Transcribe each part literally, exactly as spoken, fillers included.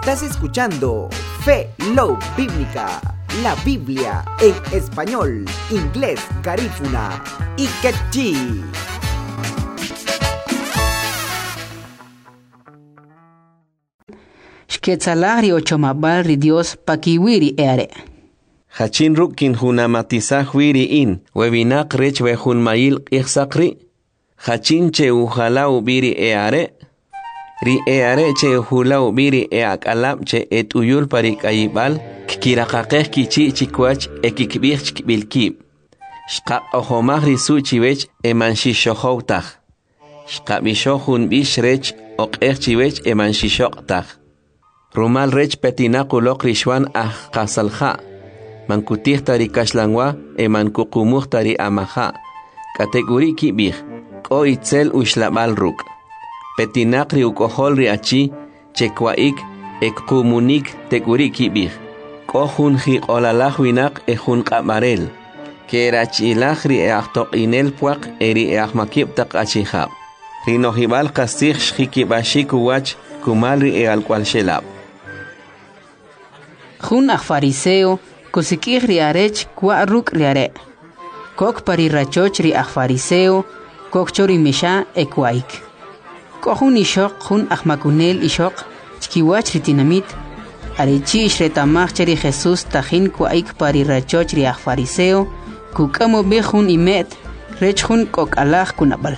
Estás escuchando Fe Love Bíblica, la Biblia en español, inglés, garífuna y quechí. Shketzalagri ochomabal Dios pakiwiri ere. Hachin rukin hunamatizah wiri in, webinak rech wehun mail ichsakri. Hachin che uhala ubiri eare. Ri eare che uhula ubiri eak alap che et uyul parik ayibal, kikirakakeh kichi chikwach ekikbich bilkib. Shkap ohomah risu chiwech emanshishohoutach. Shkap bishohun bish rech okeh chiwech emanshishoktach. Rumal rech petinakulok rishwan ah kasalha. Mankutih tari kashlangwa e mankukumuh tari amaha. Kategori kibih, ko itzel ushlabal ruk. Petinak ri ukohol ri achi, chekwaik, ek kumunik teguri kibih. Ko hun hi olalah winak e hun kamarel. Kerachilah ri e ahtok inel puak eri e ahmakib tak achihab. Rinohibal kastih shikibashik uwach kumal ri e alkwal shelab. Hun ah fariseo, kusikih riarech kwa ruk riare. Kok pari rachoch ri ah fariseo, kok chori misha ekwaik. Kohun ishok hun ah makunel ishok, chkiwach ritinamit. Arechi ishretamach cheri Jesus tajin kwaik pari rachoch ri ah fariseo, kukamo behun imet, rech hun kok alah kunabal.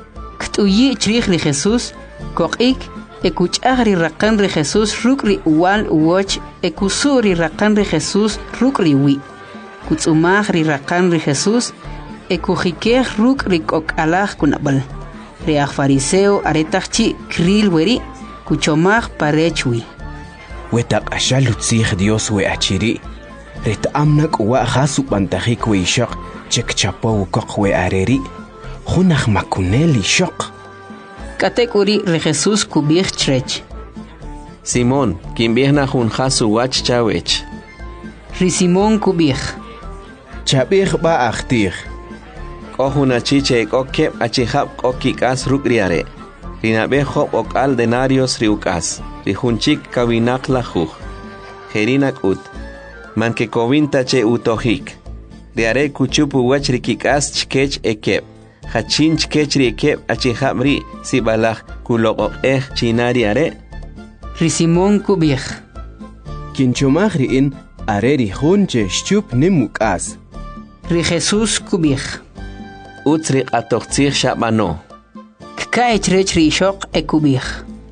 Ktuyi chrich ri Jesus, kok ik, ekuchah ri rakan ri Jesus ruk ri uwal uwoch, ekusur ri rakan ri Jesus ruk ri wi. Kutsumah ri rakan ri Jesus, ekujikeh ruk ri kok alah kunabal. Ri ah fariseo aretachchi kril weri, kuchomah parechwi. Wetak ashalutzih Dios we achiri. Ret amnak wa khasu bantahik we ishak, chek chapo kok we areri. Hunach makuneli shok. Kategori ri Jesus kubih chrech. Simón, quien viene hun hasu wach chawech. Ri Simón kubih. Chabih ba akhtir. Kohuna chiche kokep achihab kokikas rukriare. Rinabe hop okal denarios riukas. Rihunchik kawinak lahuj. Herinak ut. Manke kovinta che utohik. Riare kuchupu wach rikikas chkech ekep. Hachin chkech rikep achihab ri sibalach kulok eh chinari are. Ri Simón kubih. Kinchomagri in areri hunche shchup nimukas. Ri Jesus kubih. Utsri atochtzir shabano. Kkaech rech ri ishok ekubih.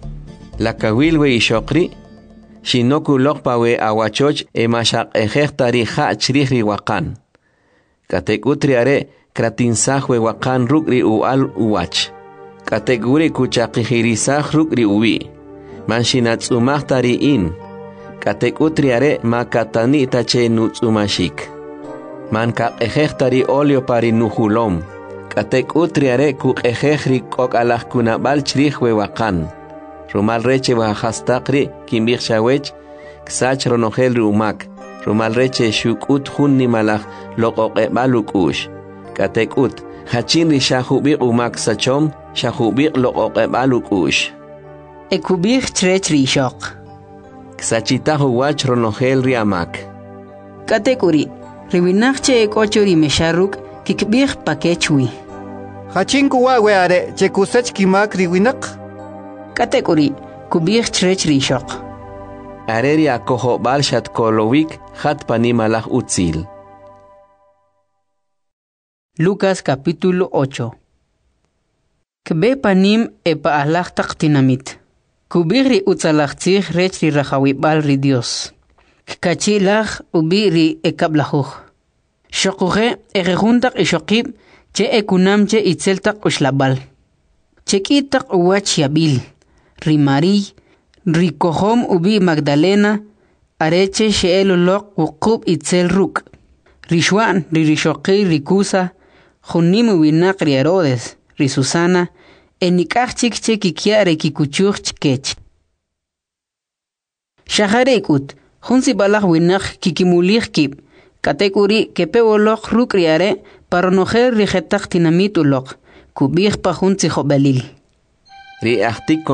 La kawilwe ishokri. Shinokulok pawe awachoch e mashak ejektari ha chrihri wakan. Katek utri are kratinsahwe wakan rukri ual uwach. Kateguri kuchakihirisah rukri uwi. Manshinatsumak tari in. Katek utriare makatani tache nutsumashik. Manka ejektari olio pari nuhulom. Katek utriare ku ejekri kok alah kunabal chrihwe wakan. Rumal reche wahastakri kimbir shawech. Ksach ronogel rumak. Rumal reche shukut hunni malach lokok baluk ush. Katek ut. Hachin ri shahubik umak sachom. Shahubik lokok baluk ush. Ekubih chrech ri ishok. Ksachitahu wach ronogel riamak. Kategori riwinachche ekocho ri mesharuk kikbih pakechwi. Hachinku wawe are chekusach kimak riwinak. Kategori kubih chrech ri ishok. Areri akoho balshat kolowik hat panimalah utzil. Lucas capítulo ocho. Kbe panim epa alah taktinamit. Kubih ri utzalachtzih rech ri rachawibal ri Dios. Kachilach ubi ri ekablahuj. Shokuhe egejuntak ishokib che ekunamche itzeltak ushlabal. Chekitak uwach yabil. Ri Mari, ri kohom ubi Magdalena, areche sheelulok ukub itzel ruk. Ri Shwan, ri rishoki ri Kusa, junim ubinak ri Herodes, ri Susana, enikach chikche kikiare kikuchuch chkech. Shaharekut, junsi balach winak kikimulich kib, kategori kepewolok rukriare, paronojer rijetak tinamit ulok, kubich pa junsi hobelil. Ri ahtik